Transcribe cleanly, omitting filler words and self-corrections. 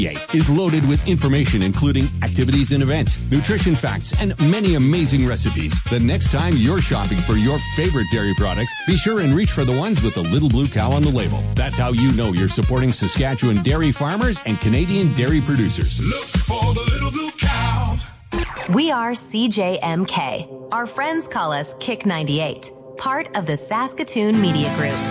is loaded with information including activities and events, nutrition facts, and many amazing recipes. The next time you're shopping for your favorite dairy products, be sure and reach for the ones with the little blue cow on the label. That's how you know you're supporting Saskatchewan dairy farmers and Canadian dairy producers. Look for the little blue cow. We are CJMK. Our friends call us Kick 98, part of the Saskatoon Media Group.